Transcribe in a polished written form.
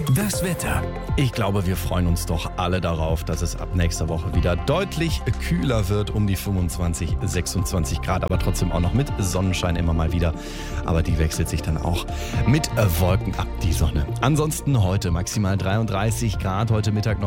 Das Wetter. Ich glaube, wir freuen uns doch alle darauf, dass es ab nächster Woche wieder deutlich kühler wird, um die 25, 26 Grad, aber trotzdem auch noch mit Sonnenschein immer mal wieder. Aber die wechselt sich dann auch mit Wolken ab, die Sonne. Ansonsten heute maximal 33 Grad, heute Mittag noch